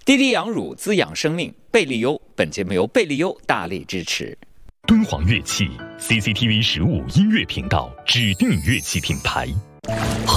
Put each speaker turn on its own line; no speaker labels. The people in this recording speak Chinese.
滴滴养乳滋养生命，贝利优。本节目由贝利优大力支持。
敦煌乐器 CCTV 15音乐频道指定乐器品牌。